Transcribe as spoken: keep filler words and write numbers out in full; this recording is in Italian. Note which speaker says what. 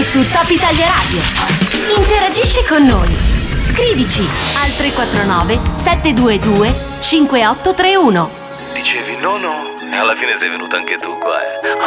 Speaker 1: su Top Italia Radio. Interagisci con noi. Scrivici al tre quattro nove sette due due cinque otto tre uno.
Speaker 2: Dicevi no no e alla fine sei venuta anche tu qua, eh.